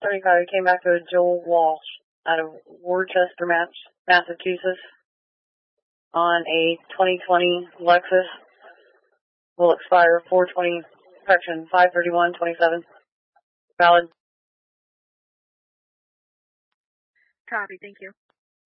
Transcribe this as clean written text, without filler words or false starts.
35 came back to Joel Walsh out of Worcester, Massachusetts on a 2020 Lexus. Will expire 4/20, correction, 5/31/27. Valid. Copy, thank you.